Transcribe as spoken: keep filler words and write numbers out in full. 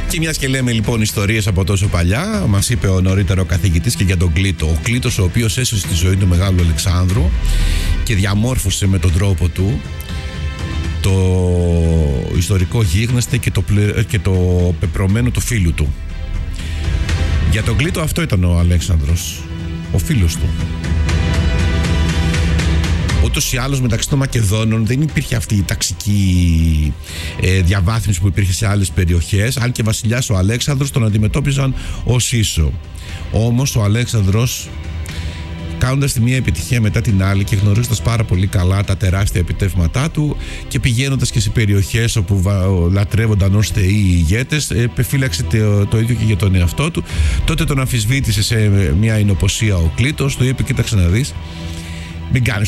Και μιας και λέμε λοιπόν ιστορίες από τόσο παλιά, μας είπε ο νωρίτερο καθηγητής και για τον Κλήτο. Ο Κλήτος, ο οποίος έσωσε τη ζωή του Μεγάλου Αλεξάνδρου και διαμόρφωσε με τον τρόπο του το ιστορικό γίγνεσθε και το, πλε... και το πεπρωμένο του φίλου του. Για τον Κλήτο αυτό ήταν ο Αλέξανδρος, ο φίλος του. Ούτως ή άλλως μεταξύ των Μακεδόνων δεν υπήρχε αυτή η ταξική ε, διαβάθμιση που υπήρχε σε άλλες περιοχές, αν και βασιλιάς ο Αλέξανδρος τον αντιμετώπιζαν ως ίσο. Όμως ο Αλέξανδρος, κάνοντας τη μία επιτυχία μετά την άλλη και γνωρίζοντας πάρα πολύ καλά τα τεράστια επιτεύγματά του και πηγαίνοντας και σε περιοχές όπου λατρεύονταν ως θεοί οι ηγέτες, επεφύλαξε το, το ίδιο και για τον εαυτό του. Τότε τον αμφισβήτησε σε μια εινοποσία ο Κλήτος, του είπε: κοίταξε να δεις, μην κάνεις